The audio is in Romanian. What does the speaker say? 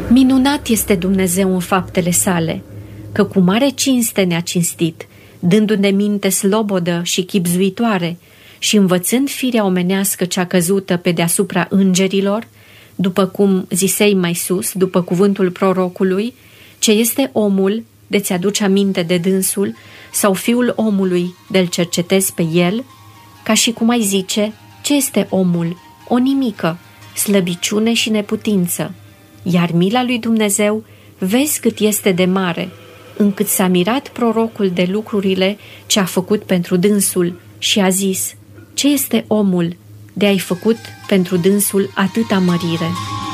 Minunat este Dumnezeu în faptele sale, că cu mare cinste ne-a cinstit, dându-ne minte slobodă și chibzuitoare și învățând firea omenească cea căzută pe deasupra îngerilor, după cum zisei mai sus, după cuvântul prorocului, ce este omul, de-ți aduci aminte de dânsul, sau fiul omului, de-l cercetezi pe el, ca și cum ai zice, ce este omul? O nimică, slăbiciune și neputință. Iar mila lui Dumnezeu, vezi cât este de mare, încât s-a mirat prorocul de lucrurile ce a făcut pentru dânsul și a zis, ce este omul de a-i făcut pentru dânsul atâta mărire?